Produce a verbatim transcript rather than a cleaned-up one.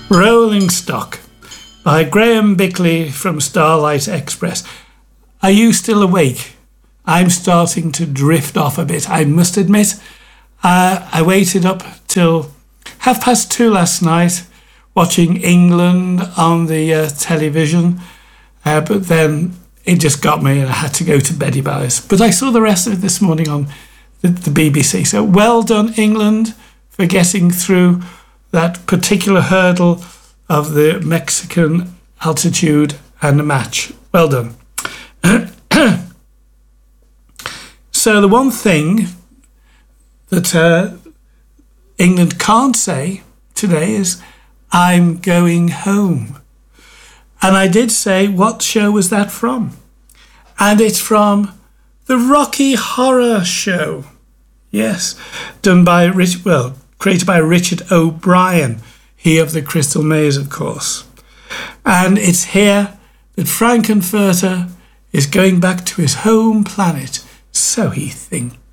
Rolling Stock by Graham Bickley from Starlight Express. Are you still awake? I'm starting to drift off a bit, I must admit. Uh, I waited up till half past two last night watching England on the uh, television, uh, but then it just got me and I had to go to beddy bows. But I saw the rest of it this morning on the, the B B C. So well done, England, for getting through that particular hurdle of the Mexican altitude and the match. Well done. So the one thing that uh, England can't say today is, I'm going home. And I did say, what show was that from? And it's from the Rocky Horror Show. Yes, done by, Rich, well, created by Richard O'Brien, he of the Crystal Maze, of course. And it's here that Frankenfurter is going back to his home planet, so he thinks.